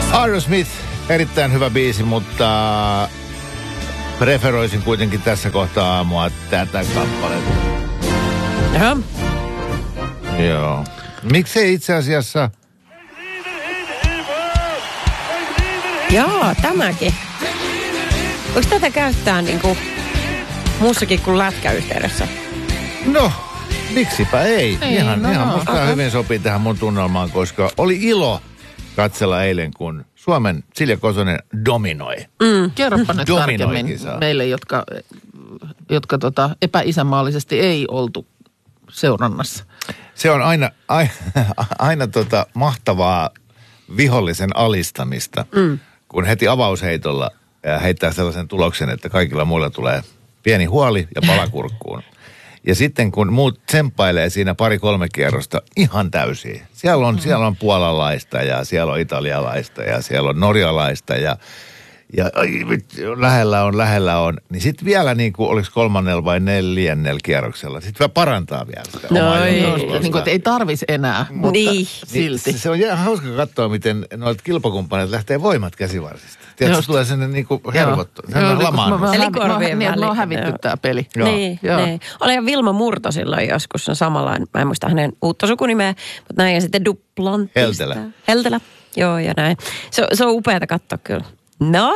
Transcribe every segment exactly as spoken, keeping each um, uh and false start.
Aerosmith, erittäin hyvä biisi, mutta preferoisin kuitenkin tässä kohtaa aamua tätä kappaletta. Jaha. Joo. Miksei itse asiassa... Joo, tämäkin. Voiko tätä käyttää niinku muussakin kuin lätkäyhteydessä? No, miksipä ei. ei ihan no, ihan no, musta okay. hyvin sopii tähän mun tunnelmaan, koska oli ilo katsella eilen, kun Suomen Silja Kosonen dominoi. Mm. Kerropa nyt tarkemmin Dominoikisaa. meille, jotka, jotka tota, epäisämaallisesti ei oltu seurannassa. Se on aina, aina, aina tota mahtavaa vihollisen alistamista, mm. kun heti avausheitolla heittää sellaisen tuloksen, että kaikilla muilla tulee pieni huoli ja palakurkkuun. Ja sitten kun muut tsemppailee siinä pari-kolme kierrosta ihan täysin. Siellä on, mm. siellä on puolalaista ja siellä on italialaista ja siellä on norjalaista ja, ja ai, lähellä on, lähellä on. Niin sitten vielä niin kuin olisi kolmannella vai neljännellä kierroksella. Sitten vielä parantaa vielä sitä no omaa ei. Niin kuin, että ei tarvisi enää, mutta niin. silti. Niin, se on ihan hauska katsoa, miten noilta kilpakumppaneilta lähtee voimat käsivarsista. Tiedätkö, tulee sellainen niin kuin hervottu, sellainen lamaannus. Eli korvien väliin. väliin. Me on hävitty tämä peli. Joo. Niin, Joo. niin. Oli Vilma Murto silloin joskus, on samanlainen, mä en muista hänen uutta sukunimeä, mutta näin, ja sitten Duplantista. Heltelä. Heltelä, joo, ja näin. Se, se on upeata katsoa kyllä. No?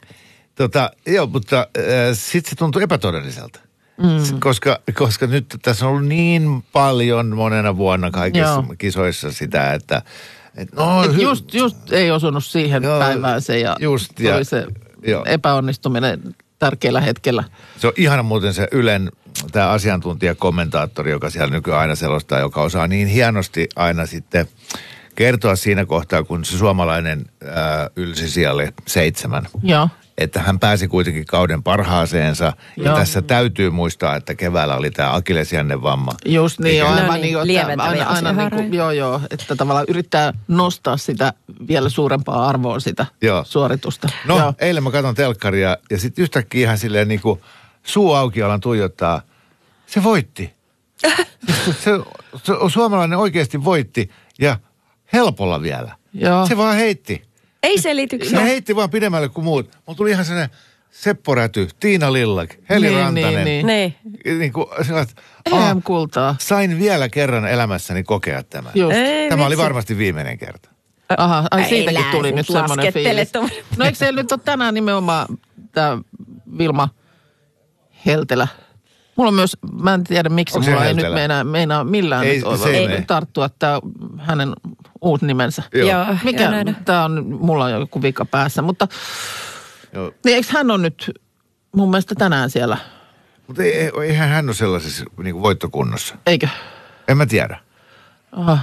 Tota, joo, mutta äh, sitten se tuntuu epätodelliselta. Mm. Koska, koska nyt tässä on ollut niin paljon monena vuonna kaikissa Joo. kisoissa sitä, että... Et, no, Et hy- just, just ei osunut siihen Joo, päivään se ja just, tuli ja- se joo. epäonnistuminen tärkeällä hetkellä. Se on ihana muuten se Ylen, tämä asiantuntijakommentaattori, joka siellä nykyään aina selostaa, joka osaa niin hienosti aina sitten kertoa siinä kohtaa, kun se suomalainen ää, ylsi sijalle seitsemän. Joo. Että hän pääsi kuitenkin kauden parhaaseensa. Ja Joo. tässä täytyy muistaa, että keväällä oli tämä akillesjännen vamma. Just niin, Eikä- joo, No aivan niin, niin, että lieventäviä aina, aina niin kuin, asioita. joo, joo, että tavallaan yrittää nostaa sitä vielä suurempaa arvoa sitä Joo. suoritusta. No, Joo. eilen mä katson telkkaria ja sitten yhtäkkiä ihan silleen niin kuin suu auki alan tuijottaa. Se voitti. se, se, se suomalainen oikeasti voitti ja helpolla vielä. Joo. Se vaan heitti. Ei Se selityksiä. heitti vaan pidemmälle kuin muut. Mulla tuli ihan sellainen Seppo Räty, Tiina Lillak, Heli Niin, Rantanen. niin, Niin. Niin kuin, sellaiset, E ah, M-kultaa. sain vielä kerran elämässäni kokea tämän. Just. Ei, Tämä oli vitsi. varmasti viimeinen kerta. Aha, ai Ei siitäkin lää, tuli nyt nyt semmoinen laskettele fiilis. tuommoinen. No eikö se nyt ole tänään nimenomaan tämä Vilma Heltelä? Mulla on myös, mä en tiedä miksi Onko se mulla ei Heltelä? nyt meinaa, meinaa millään Ei, nyt se olla- ei mene. tarttua tämä hänen uusi nimensä. Joo. Joo, Mikä, joo, näin on. tämä on, mulla on joku vika päässä, mutta Joo. niin eikö hän on nyt mun mielestä tänään siellä, Mutta ei, ei- eihän hän ole sellaisessa niin kuin voittokunnossa. eikö? En mä tiedä. Aha.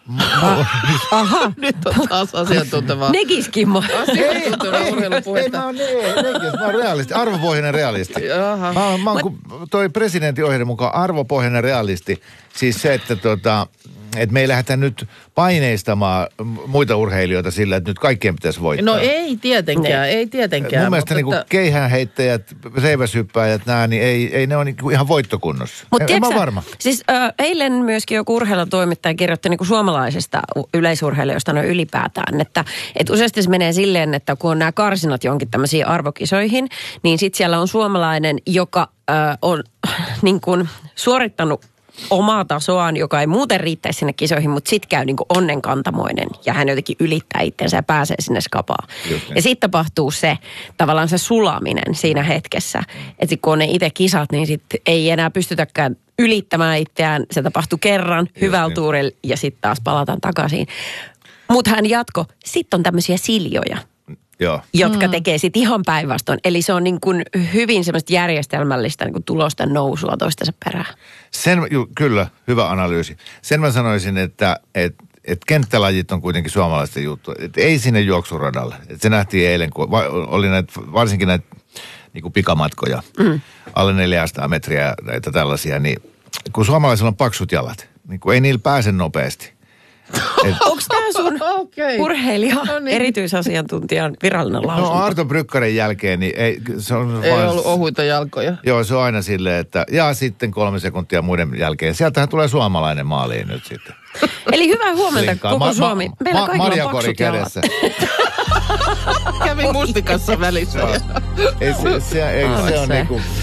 Aha. Nyt on taas asiantuntevaa. Negiskimmo. Asiantuntevaa Ei, urheilupuhetta. mä oon, ei, nekin, mä oon realisti, arvopohjainen realisti. Jaha. Mä oon, mä oon, kun toi presidentin ohjeiden mukaan arvopohjainen realisti, siis se, että tota, että me ei lähdetä nyt paineistamaan muita urheilijoita sillä, että nyt kaikkien pitäisi voittaa. No ei tietenkään, ei tietenkään. Mun mielestä mutta niinku että- keihäänheittäjät, seiväshyppääjät, nää, niin ei, ei ne ole niinku ihan voittokunnossa. Mutta en, en mä ole varma. siis äh, eilen myöskin joku urheilutoimittaja kirjoitti niinku suomalaisista u- yleisurheilijoista no ylipäätään, että et useasti se menee silleen, että kun on nämä karsinat jonkin tämmöisiin arvokisoihin, niin sitten siellä on suomalainen, joka äh, on niin kuin suorittanut omaa tasoaan, joka ei muuten riittäisi sinne kisoihin, mutta sitten käy niinku onnenkantamoinen ja hän jotenkin ylittää itsensä ja pääsee sinne skapaan. Just niin. Ja sitten tapahtuu se tavallaan se sulaminen siinä hetkessä, että kun on ne itse kisat, niin sitten ei enää pystytäkään ylittämään itseään. Se tapahtuu kerran hyvällä niin. tuurilla ja sitten taas palataan takaisin. Mutta hän jatko, sitten on tämmöisiä siljoja, Joo. jotka mm. tekee sitten ihan päinvastoin. Eli se on niin kuin hyvin semmoista järjestelmällistä niin kuin tulosten nousua toistensa perään. Sen, ju, kyllä, hyvä analyysi. Sen mä sanoisin, että et, et kenttälajit on kuitenkin suomalaisten juttu. Et ei sinne juoksuradalle. Et se nähtiin eilen, kun va, oli näitä, varsinkin näitä niin kuin pikamatkoja, mm. alle neljäsataa metriä näitä tällaisia, niin kun suomalaisilla on paksut jalat, niin kun ei niillä pääse nopeasti. Et, Onko tämä sun Okei. urheilija, No niin. erityisasiantuntijan virallinen no lausunto? Arto Brykkärin jälkeen, niin ei, se on Ei vaan- ollut ohuita jalkoja. Joo, se on aina silleen, että ja sitten kolme sekuntia muiden jälkeen. Sieltähän tulee suomalainen maaliin nyt sitten. Eli hyvää huomenta Linkkaa. koko Ma- Suomi. ma- Meillä ma- kaikilla on marjakori paksut jalat. kädessä. Kävi mustikassa välissä. Ei, se, se, ei, se on se. niinku,